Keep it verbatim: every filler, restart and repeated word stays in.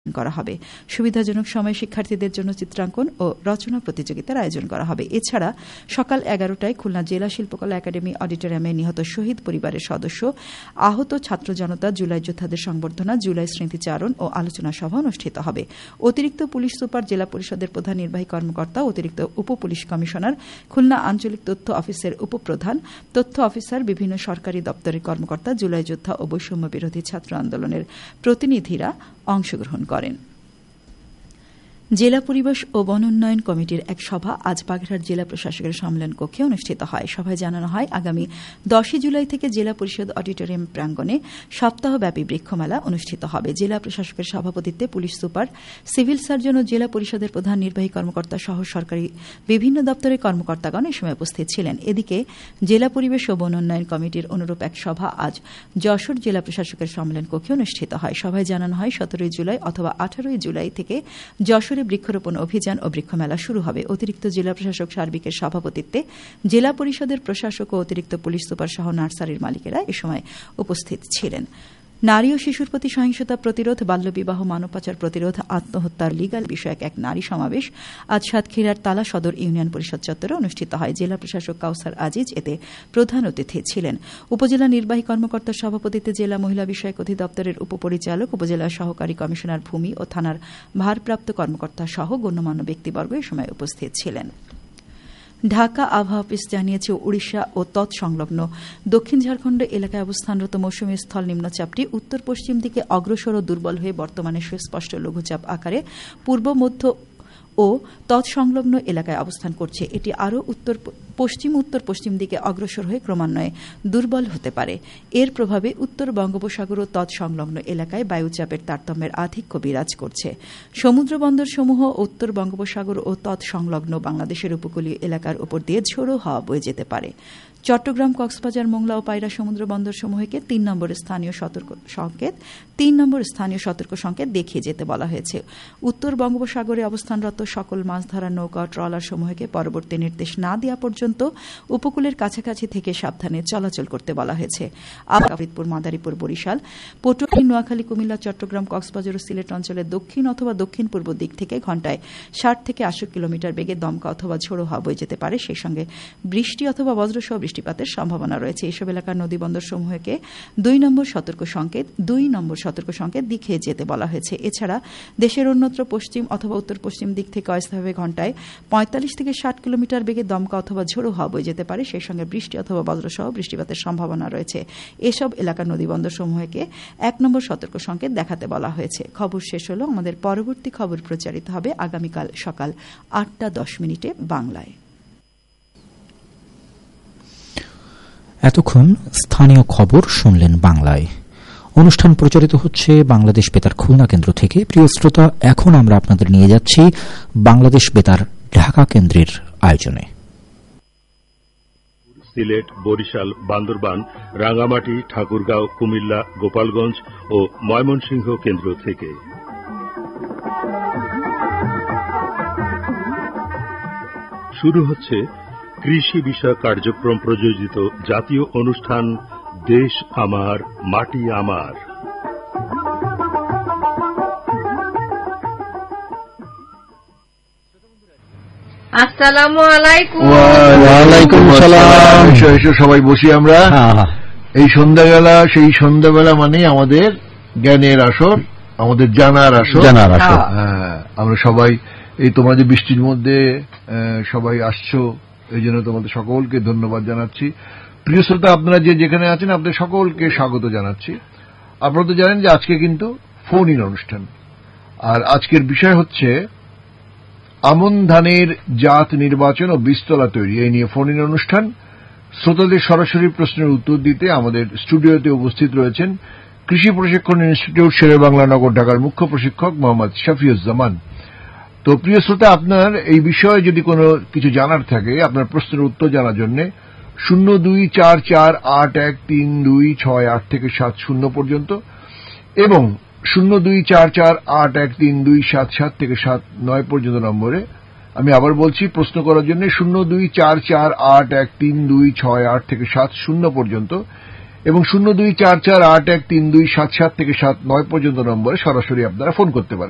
করা হবে। সুবিধাজনক সময়ে শিক্ষার্থীদের জন্য চিত্রাঙ্কন ও রচনা প্রতিযোগিতার আয়োজন করা হবে। এছাড়া সকাল এগারোটায় খুলনা জেলা শিল্পকলা একাডেমি অডিটোরিয়ামে নিহত শহীদ পরিবারের সদস্য, আহত ছাত্র জনতা, জুলাই যোদ্ধাদের সংবর্ধনা, জুলাই স্মৃতিচারণ ও আলোচনা সভা অনুষ্ঠিত হবে। অতিরিক্ত পুলিশ সুপার, জেলা পরিষদের প্রধান নির্বাহী কর্মকর্তা, অতিরিক্ত উপ পুলিশ কমিশনার, খুলনা আঞ্চলিক তথ্য অফিসের উপপ্রধান, তথ্য অফিসার, বিভিন্ন সরকারি দপ্তরের কর্মকর্তা, জুলাই যোদ্ধা ও বৈষম্য বিরোধী ছাত্র আন্দোলনের প্রতিনিধিরা অংশগ্রহণ করেন। জেলা পরিবেশ ও বন উন্নয়ন কমিটির এক সভা আজ বাগেরহাট জেলা প্রশাসকের সম্মেলন কক্ষে অনুষ্ঠিত হয়। সভায় জানানো হয়, আগামী দশই জুলাই থেকে জেলা পরিষদ অডিটোরিয়াম প্রাঙ্গণে সপ্তাহব্যাপী বৃক্ষমেলা অনুষ্ঠিত হবে। জেলা প্রশাসকের সভাপতিত্বে পুলিশ সুপার, সিভিল সার্জন ও জেলা পরিষদের প্রধান নির্বাহী কর্মকর্তা সহ সরকারি বিভিন্ন দপ্তরের কর্মকর্তাগণ এ সময় উপস্থিত ছিলেন। এদিকে জেলা পরিবেশ ও বন উন্নয়ন কমিটির অনুরূপ এক সভা আজ যশোর জেলা প্রশাসকের সম্মেলন কক্ষে অনুষ্ঠিত হয়। সভায় জানানো হয়, সতেরোই জুলাই অথবা আঠারোই জুলাই থেকে যশোর বৃক্ষরোপণ অভিযান ও বৃক্ষমেলা শুরু হবে। অতিরিক্ত জেলা প্রশাসক সার্বিকের সভাপতিত্বে জেলা পরিষদের প্রশাসক ও অতিরিক্ত পুলিশ সুপার সহ নার্সারির মালিকেরা এ সময় উপস্থিত ছিলেন। নারী ও শিশুর প্রতি সহিংসতা প্রতিরোধ, বাল্যবিবাহ, মানব পাচার প্রতিরোধ, আত্মহত্যার লিগাল বিষয়ক এক নারী সমাবেশ আজ সাতক্ষীরার তালা সদর ইউনিয়ন পরিষদ চত্বরে অনুষ্ঠিত হয়। জেলা প্রশাসক কাউসার আজিজ এতে প্রধান অতিথি ছিলেন। উপজেলা নির্বাহী কর্মকর্তার সভাপতিত্বে জেলা মহিলা বিষয়ক অধিদপ্তরের উপপরিচালক, উপজেলা সহকারী কমিশনার ভূমি ও থানার ভারপ্রাপ্ত কর্মকর্তা সহ গণ্যমান্য ব্যক্তিবর্গ এ সময় উপস্থিত ছিলেন। ঢাকা আবহাওয়া অফিস জানিয়েছে, ওড়িশা ও তৎসংলগ্ন দক্ষিণ ঝাড়খণ্ড এলাকায় অবস্থানরত মৌসুমী স্থল নিম্নচাপটি উত্তর পশ্চিম দিকে অগ্রসর ও দুর্বল হয়ে বর্তমানে সুস্পষ্ট লঘুচাপ আকারে পূর্ব মধ্য ও তৎসংলগ্ন এলাকায় অবস্থান করছে। এটি আরও উত্তর পশ্চিম উত্তর পশ্চিম দিকে অগ্রসর হয়ে ক্রমান্বয়ে দুর্বল হতে পারে। এর প্রভাবে উত্তর বঙ্গোপসাগর ও তৎসংলগ্ন এলাকায় বায়ুচাপের তারতম্যের আধিক্য বিরাজ করছে। সমুদ্র বন্দরসমূহ উত্তর বঙ্গোপসাগর ও তৎসংলগ্ন বাংলাদেশের উপকূলীয় এলাকার উপর দিয়ে ঝোড়ো হাওয়া বয়ে যেতে পারে। চট্টগ্রাম, কক্সবাজার, মোংলা ও পায়রা সমুদ্র বন্দরসমূহকে তিন নম্বর স্থানীয় সতর্ক সংকেত তিন নম্বর স্থানীয় সতর্ক সংকেত দেখিয়ে যেতে বলা হয়েছে। উত্তর বঙ্গোপসাগরে অবস্থানরত সকল মাছ ধরার নৌকা ও ট্রলার সমূহকে পরবর্তী নির্দেশ না দেওয়া পর্যন্ত উপকূলের কাছাকাছি থেকে সাবধানে চলাচল করতে বলা হয়েছে। ফরিদপুর, মাদারীপুর, বরিশাল, পটুয়াখালী, নোয়াখালী, কুমিল্লা, চট্টগ্রাম, কক্সবাজার ও সিলেট অঞ্চলের দক্ষিণ অথবা দক্ষিণ পূর্ব দিক থেকে ঘণ্টায় ষাট থেকে আশি কিলোমিটার বেগে দমকা অথবা ঝোড়ো হাওয়া বয়ে যেতে পারে। সেই সঙ্গে বৃষ্টি অথবা বজ্রসহ বৃষ্টিপাতের সম্ভাবনা রয়েছে। এসব এলাকার নদীবন্দর সমূহকে দুই নম্বর সতর্ক সংকেত দুই নম্বর সতর্ক সংকেত দেখিয়ে যেতে বলা হয়েছে। এছাড়া দেশের অন্যত্র পশ্চিম অথবা উত্তর পশ্চিম দিক থেকে অস্থায়ীভাবে ঘণ্টায় পঁয়তাল্লিশ থেকে ষাট কিলোমিটার বেগে দমকা অথবা ঝোড়ো হাওয়া বয়ে যেতে পারে। সেই সঙ্গে বৃষ্টি অথবা বজ্রসহ বৃষ্টিপাতের সম্ভাবনা রয়েছে। এসব এলাকার নদীবন্দর সমূহকে এক নম্বর সতর্ক সংকেত দেখাতে বলা হয়েছে। খবর শেষ হল। আমাদের পরবর্তী খবর প্রচারিত হবে আগামীকাল সকাল আটটা দশ মিনিটে বাংলায়। এতক্ষণ স্থানীয় খবর শুনলেন বাংলায়। অনুষ্ঠান প্রচারিত হচ্ছে বাংলাদেশ বেতার খুলনা কেন্দ্র থেকে। প্রিয় শ্রোতা, এখন আমরা আপনাদের নিয়ে যাচ্ছি বাংলাদেশ বেতার ঢাকা কেন্দ্রের আয়োজনে। সিলেট, বরিশাল, বান্দরবান, রাঙ্গামাটি, ঠাকুরগাঁও, কুমিল্লা, গোপালগঞ্জ ও ময়মনসিংহ কেন্দ্র থেকে শুরু হচ্ছে কৃষি বিষয়ক কার্যক্রম প্রযোজিত জাতীয় অনুষ্ঠান দেশ আমার মাটি আমার। আসসালামু আলাইকুম। ওয়ালাইকুম আসসালাম। এসো এসো সবাই বসি আমরা। এই সন্ধ্যাবেলা, সেই সন্ধ্যাবেলা মানে আমাদের জ্ঞানের আসর, আমাদের জানার আসর। জানার আসর। হ্যাঁ, আমরা সবাই এই তোমাদের বৃষ্টির মধ্যে সবাই আসছো, এই জন্য তোমাদের সকলকে ধন্যবাদ জানাচ্ছি। প্রিয় শ্রোতা, আপনারা যে যেখানে আছেন আপনাদের সকলকে স্বাগত জানাচ্ছি। আপনারা তো জানেন যে আজকে কিন্তু ফোন ইন অনুষ্ঠান, আর আজকের বিষয় হচ্ছে আমন ধানের জাত নির্বাচন ও বীজতলা তৈরি। এই নিয়ে ফোন ইন অনুষ্ঠান। শ্রোতাদের সরাসরি প্রশ্নের উত্তর দিতে আমাদের স্টুডিওতে উপস্থিত রয়েছেন কৃষি প্রশিক্ষণ ইনস্টিটিউট শেরেবাংলা নগর ঢাকার মুখ্য প্রশিক্ষক মোহাম্মদ শফিউজ্জামান। তো প্রিয় শ্রোতা, আপনার এই বিষয়ে যদি কোনো কিছু জানার থাকে, আপনার প্রশ্নের উত্তর জানার জন্য শূন্য দুই চার চার আট এক তিন দুই ছয় আট থেকে সাত শূন্য পর্যন্ত এবং শূন্য দুই চার চার আট এক তিন দুই সাত সাত থেকে সাত নয় পর্যন্ত নম্বরে, আমি আবার বলছি, প্রশ্ন করার জন্য শূন্য দুই চার চার আট এক তিন দুই ছয় আট থেকে সাত শূন্য পর্যন্ত এবং শূন্য দুই চার চার আট এক তিন দুই সাত সাত থেকে সাত নয় পর্যন্ত নম্বরে সরাসরি আপনারা ফোন করতে পারেন।